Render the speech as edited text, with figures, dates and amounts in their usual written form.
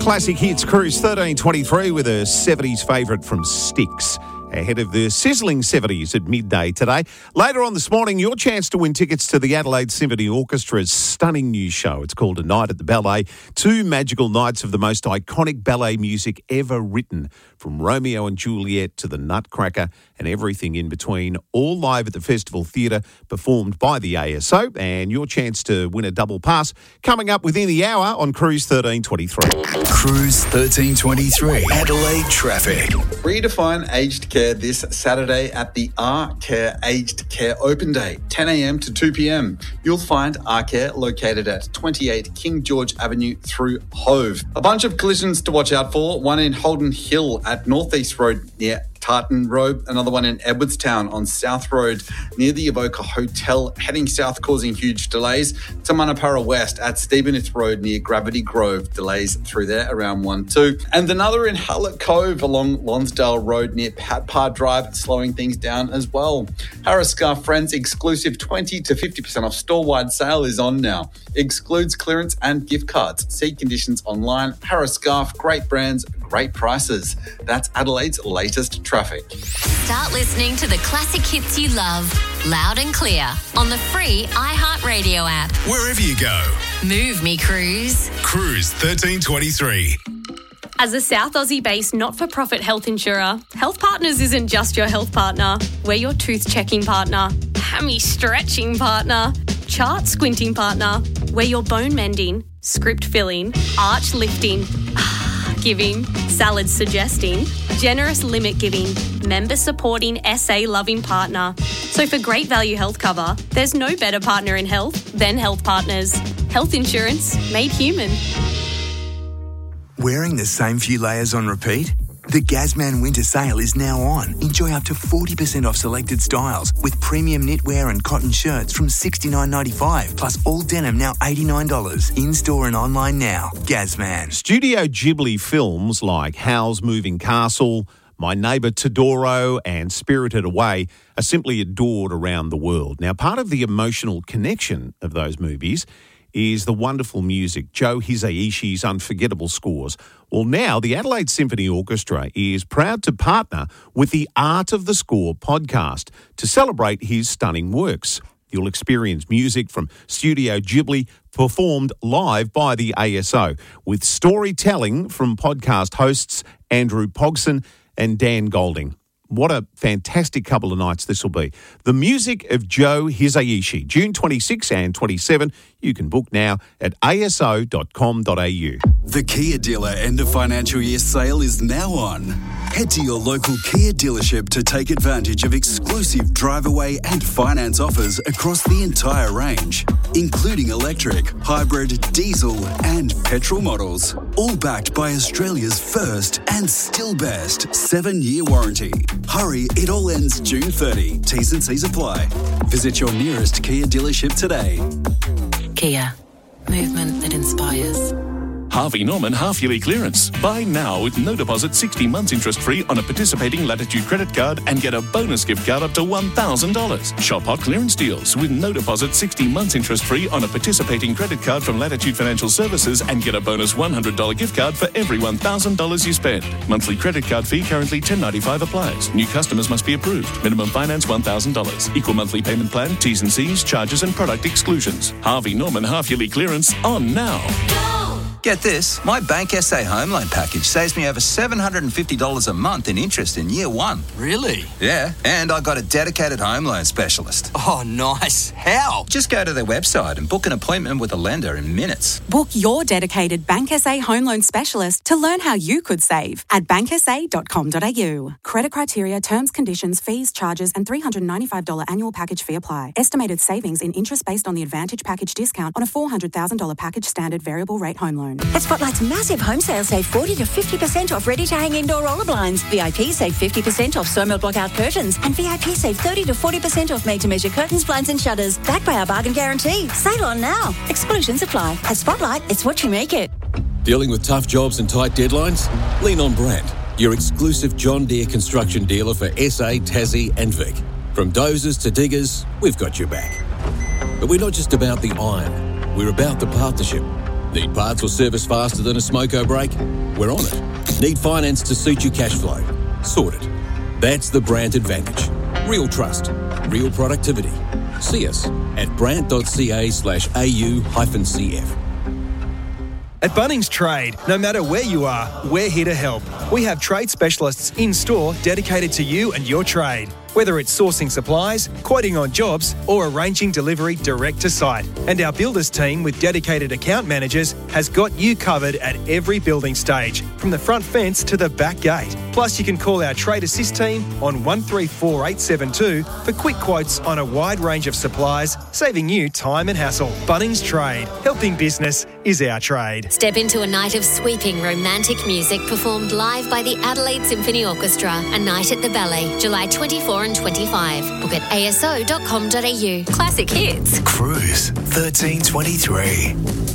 Classic Hits Cruise 1323 with a 70s favourite from Styx. Ahead of the sizzling 70s at midday today. Later on this morning, your chance to win tickets to the Adelaide Symphony Orchestra's stunning new show. It's called A Night at the Ballet. 2 magical nights of the most iconic ballet music ever written, from Romeo and Juliet to the Nutcracker and everything in between, all live at the Festival Theatre, performed by the ASO. And your chance to win a double pass coming up within the hour on Cruise 1323. Cruise 1323, Adelaide traffic. Redefine aged care this Saturday at the R-Care Aged Care Open Day, 10 a.m. to 2 p.m. You'll find R-Care located at 28 King George Avenue through Hove. A bunch of collisions to watch out for, one in Holden Hill at North East Road near Tartan Road, another one in Edwardstown on South Road near the Evoca Hotel, heading south causing huge delays. To Manapara West at Stevenage Road near Gravity Grove, delays through there around 1-2. And another in Hallett Cove along Lonsdale Road near Patpar Drive, slowing things down as well. Harris Scarf Friends exclusive 20 to 50% off store-wide sale is on now. Excludes clearance and gift cards. See conditions online. Harris Scarf, great brands, great prices. That's Adelaide's latest traffic. Start listening to the classic hits you love, loud and clear, on the free iHeartRadio app. Wherever you go. Move me, Cruise. Cruise 1323. As a South Aussie-based not-for-profit health insurer, Health Partners isn't just your health partner. We're your tooth-checking partner, hammy-stretching partner, chart-squinting partner. We're your bone-mending, script-filling, arch-lifting, giving, salad-suggesting, generous limit-giving, member-supporting, SA-loving partner. So for great value health cover, there's no better partner in health than Health Partners. Health insurance made human. Wearing the same few layers on repeat? The Gazman Winter Sale is now on. Enjoy up to 40% off selected styles with premium knitwear and cotton shirts from $69.95, plus all denim now $89. In-store and online now. Gazman. Studio Ghibli films like Howl's Moving Castle, My Neighbour Totoro and Spirited Away are simply adored around the world. Now, part of the emotional connection of those movies is the wonderful music, Joe Hisaishi's unforgettable scores. Well, now the Adelaide Symphony Orchestra is proud to partner with the Art of the Score podcast to celebrate his stunning works. You'll experience music from Studio Ghibli performed live by the ASO, with storytelling from podcast hosts Andrew Pogson and Dan Golding. What a fantastic couple of nights this will be. The music of Joe Hisaishi, June 26 and 27. You can book now at aso.com.au. The Kia dealer end of financial year sale is now on. Head to your local Kia dealership to take advantage of exclusive drive away and finance offers across the entire range, including electric, hybrid, diesel and petrol models, all backed by Australia's first and still best 7-year warranty. Hurry, it all ends June 30. T's and C's apply. Visit your nearest Kia dealership today. Kia. Movement that inspires. Harvey Norman half-yearly clearance. Buy now with no deposit, 60 months interest-free on a participating Latitude credit card and get a bonus gift card up to $1,000. Shop hot clearance deals with no deposit, 60 months interest-free on a participating credit card from Latitude Financial Services and get a bonus $100 gift card for every $1,000 you spend. Monthly credit card fee currently $10.95 applies. New customers must be approved. Minimum finance $1,000. Equal monthly payment plan, T's and C's, charges and product exclusions. Harvey Norman half-yearly clearance on now. Get this, my Bank SA home loan package saves me over $750 a month in interest in year one. Really? Yeah, and I got a dedicated home loan specialist. Oh, nice. How? Just go to their website and book an appointment with a lender in minutes. Book your dedicated Bank SA home loan specialist to learn how you could save at banksa.com.au. Credit criteria, terms, conditions, fees, charges and $395 annual package fee apply. Estimated savings in interest based on the Advantage package discount on a $400,000 package standard variable rate home loan. At Spotlight's massive home sale, save 40 to 50% off ready-to-hang indoor roller blinds. VIP save 50% off Somal blockout curtains. And VIP save 30 to 40% off made-to-measure curtains, blinds and shutters. Backed by our bargain guarantee. Sale on now. Exclusions apply. At Spotlight, it's what you make it. Dealing with tough jobs and tight deadlines? Lean on Brandt, your exclusive John Deere construction dealer for SA, Tassie and Vic. From dozers to diggers, we've got your back. But we're not just about the iron. We're about the partnership. Need parts or service faster than a smoko brake? We're on it. Need finance to suit your cash flow? Sorted. That's the Brandt advantage. Real trust. Real productivity. See us at brandt.ca/au-cf. At Bunnings Trade, no matter where you are, we're here to help. We have trade specialists in-store dedicated to you and your trade. Whether it's sourcing supplies, quoting on jobs, or arranging delivery direct to site. And our builders team with dedicated account managers has got you covered at every building stage, from the front fence to the back gate. Plus, you can call our Trade Assist team on 134872 for quick quotes on a wide range of supplies, saving you time and hassle. Bunnings Trade. Helping business is our trade. Step into a night of sweeping romantic music performed live by the Adelaide Symphony Orchestra. A night at the Ballet, July 24 and 25. Book at aso.com.au. Classic Hits. Cruise 1323.